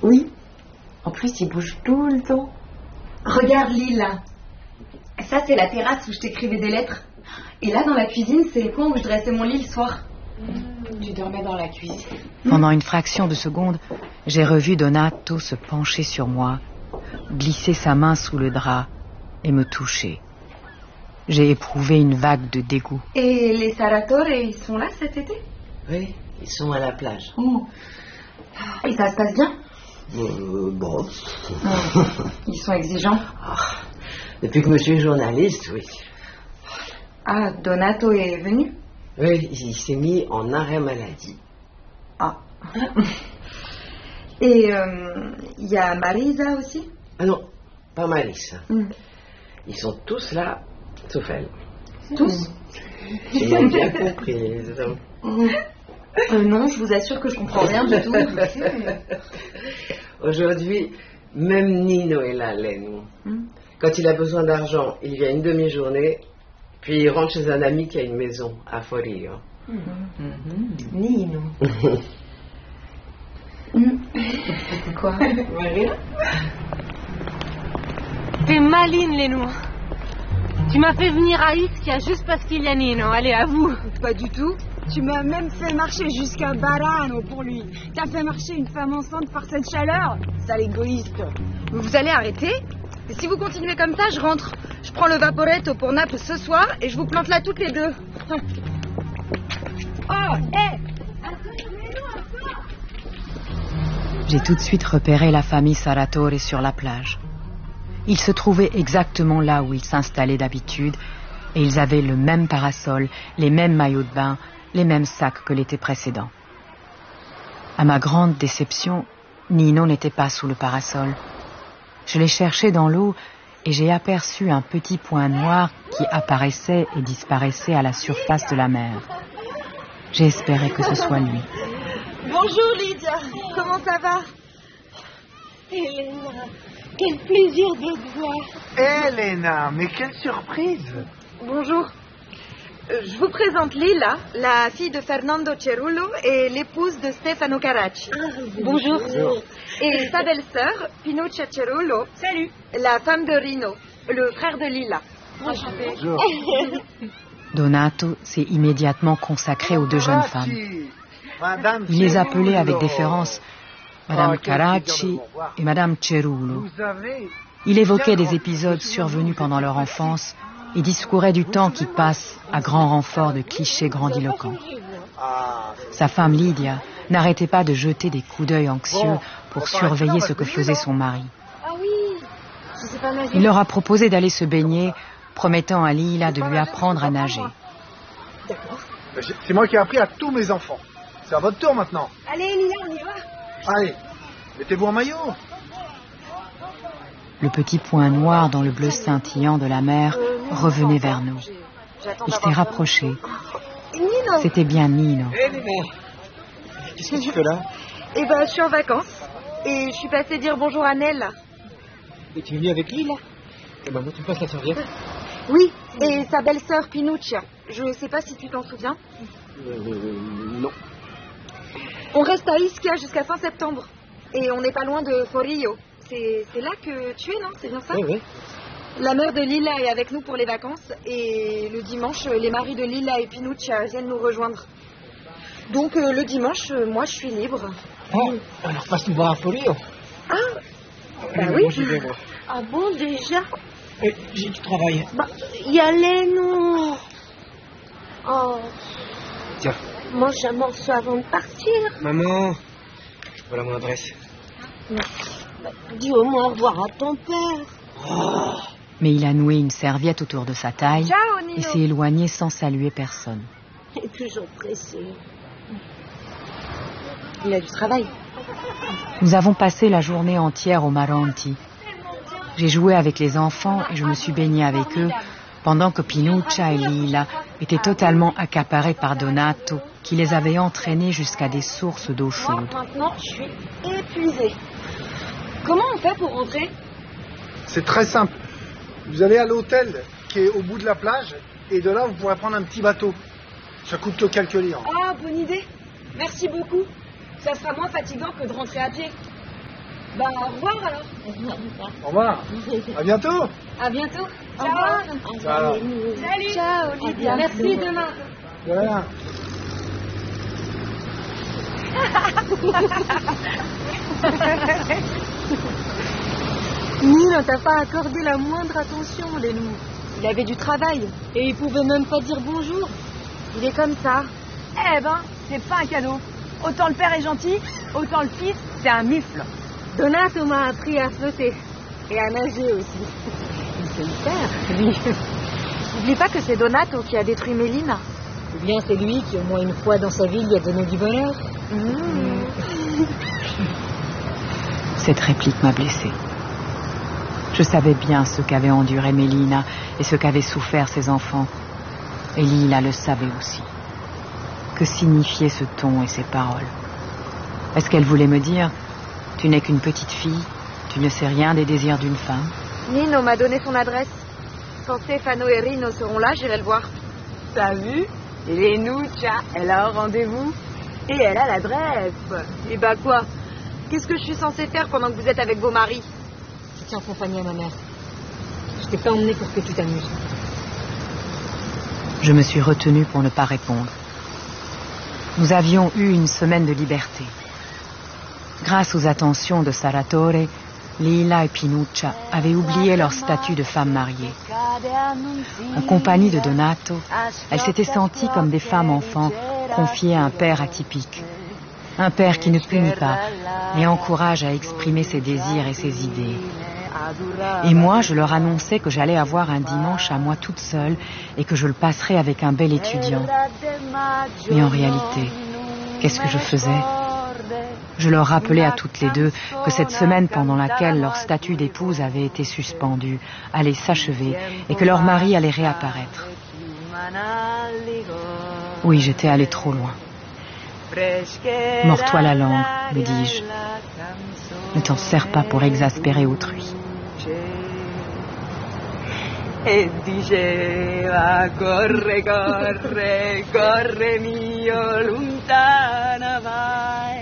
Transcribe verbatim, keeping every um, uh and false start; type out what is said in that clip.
Oui. En plus, il bouge tout le temps. Regarde l'île, là. Ça, c'est la terrasse où je t'écrivais des lettres. Et là, dans la cuisine, c'est le coin où je dressais mon lit le soir. Mmh. Tu dormais dans la cuisine. Pendant une fraction de seconde, j'ai revu Donato se pencher sur moi, glisser sa main sous le drap et me toucher. J'ai éprouvé une vague de dégoût. Et les Saratore, ils sont là cet été? Oui, ils sont à la plage. Oh. Et ça se passe bien? euh, Bon. Oh. Ils sont exigeants. Ah, depuis que monsieur est journaliste, oui. Ah, Donato est venu? Oui, il s'est mis en arrêt maladie. Ah. Et il euh, y a Marisa aussi? Ah non, pas Marisa. Mm. Ils sont tous là, sauf elle. Tous? Tu m'as bien comprise. Mm. Euh, non, je vous assure que je comprends rien du tout. Aujourd'hui, même Nino est là, Leno. Mm. Quand il a besoin d'argent, il vient une demi-journée, puis il rentre chez un ami qui a une maison à Forio. Mm. Mm-hmm. Nino. Quoi? Maria? T'es maline, Leno. Tu m'as fait venir à Ischia juste parce qu'il y a Nino. Allez, à vous. Pas du tout. Tu m'as même fait marcher jusqu'à Barano pour lui. T'as fait marcher une femme enceinte par cette chaleur? Sale égoïste. Vous allez arrêter? Et si vous continuez comme ça, je rentre. Je prends le Vaporetto pour Naples ce soir et je vous plante là toutes les deux. Oh, hé hey. J'ai tout de suite repéré la famille Saratore sur la plage. Ils se trouvaient exactement là où ils s'installaient d'habitude et ils avaient le même parasol, les mêmes maillots de bain, les mêmes sacs que l'été précédent. À ma grande déception, Nino n'était pas sous le parasol. Je l'ai cherché dans l'eau et j'ai aperçu un petit point noir qui apparaissait et disparaissait à la surface de la mer. J'ai espéré que ce soit lui. Bonjour Lydia, comment ça va? Elena, quel plaisir de te voir. Elena, mais quelle surprise. Bonjour. Euh, je vous présente Lila, la fille de Fernando Cerullo et l'épouse de Stefano Caracci. Ah, bonjour. Bonjour. Et sa belle-sœur, Pinuccia Cerullo. Salut. La femme de Rino, le frère de Lila. Enchanté. Bonjour. Donato s'est immédiatement consacré aux deux jeunes femmes. Il les appelait avec déférence Madame Caracci et Madame Cerullo. Il évoquait des épisodes survenus pendant leur enfance et discourait du temps qui passe à grand renfort de clichés grandiloquents. Sa femme Lydia n'arrêtait pas de jeter des coups d'œil anxieux pour surveiller ce que faisait son mari. Il leur a proposé d'aller se baigner, promettant à Lila de lui apprendre à nager. C'est moi qui ai appris à tous mes enfants. C'est à votre tour maintenant. Allez, Lila, on y va. Allez, mettez-vous en maillot. Le petit point noir dans le bleu scintillant de la mer revenait vers nous. Il s'est rapproché. C'était bien Nino. Hé, Nino. Qu'est-ce que tu fais là? Eh ben, je suis en vacances et je suis passée dire bonjour à Nel. Et tu es venu avec lui, là? Eh ben, moi, tu me passes la serviette. Oui, et sa belle-sœur Pinuccia. Je ne sais pas si tu t'en souviens. Euh, non. On reste à Ischia jusqu'à fin septembre. Et on n'est pas loin de Forio. C'est, c'est là que tu es, non? C'est bien ça? Oui, oui. La mère de Lila est avec nous pour les vacances. Et le dimanche, les maris de Lila et Pinuccia viennent nous rejoindre. Donc euh, le dimanche, euh, moi, je suis libre. Oh, alors passe-nous voir à Forio. Ah, bah Euh, oui. moi, j'y vais, moi. Ah bon, déjà? Eh, j'ai du travail. Bah, il y a Leno. Oh, Tiens, mange un morceau avant de partir. maman, voilà mon adresse. Bah, dis au moins au revoir à ton père. Mais il a noué une serviette autour de sa taille Ciao, Nino. et s'est éloigné sans saluer personne. Il est toujours pressé. Il a du travail. Nous avons passé la journée entière au Maronti. J'ai joué avec les enfants et je me suis baignée avec eux pendant que Pinuccia et Lila étaient totalement accaparés par Donato qui les avait entraînés jusqu'à des sources d'eau Moi, chaude. maintenant, je suis épuisée. Comment on fait pour rentrer? C'est très simple. Vous allez à l'hôtel qui est au bout de la plage et de là, vous pourrez prendre un petit bateau. Ça coûte que quelques livres. Ah, bonne idée. Merci beaucoup. Ça sera moins fatigant que de rentrer à pied. Bah, au revoir alors. Au revoir. À bientôt. À bientôt. Au Ciao. revoir. Ciao. Salut. Ciao, Lydia. Merci, demain. De rien. Nil ne t'a pas accordé la moindre attention, Lénou. Il avait du travail et il pouvait même pas dire bonjour. Il est comme ça. Eh ben, c'est pas un cadeau. Autant le père est gentil, autant le fils, c'est un mufle. Donato m'a appris à flotter et à nager aussi. Il sait le faire, lui. N'oublie pas que c'est Donato qui a détruit Mélina. Ou bien c'est lui qui, au moins une fois dans sa vie, lui a donné du bonheur. Mmh. Cette réplique m'a blessée. Je savais bien ce qu'avait enduré Mélina et ce qu'avaient souffert ses enfants. Et Lila le savait aussi. Que signifiaient ce ton et ces paroles? Est-ce qu'elle voulait me dire « Tu n'es qu'une petite fille, tu ne sais rien des désirs d'une femme ?» Nino m'a donné son adresse. Quand Stefano et Rino seront là, j'irai le voir. T'as vu? Lenuccia, elle a un rendez-vous et elle a l'adresse. Et bah quoi? Qu'est-ce que je suis censée faire pendant que vous êtes avec vos maris? Je tiens compagnie à ma mère. Je t'ai pas emmené pour que tu t'amuses. Je me suis retenue pour ne pas répondre. Nous avions eu une semaine de liberté. Grâce aux attentions de Saratore, Lila et Pinuccia avaient oublié leur statut de femmes mariées. En compagnie de Donato, elles s'étaient senties comme des femmes enfants confiées à un père atypique. Un père qui ne punit pas et encourage à exprimer ses désirs et ses idées. Et moi, je leur annonçais que j'allais avoir un dimanche à moi toute seule et que je le passerais avec un bel étudiant. Mais en réalité, qu'est-ce que je faisais ? Je leur rappelais à toutes les deux que cette semaine pendant laquelle leur statut d'épouse avait été suspendu allait s'achever et que leur mari allait réapparaître. Oui, j'étais allée trop loin. Mords-toi la langue, me dis-je. Ne t'en sers pas pour exaspérer autrui. E diceva corre, corre, corre mio, lontana vai.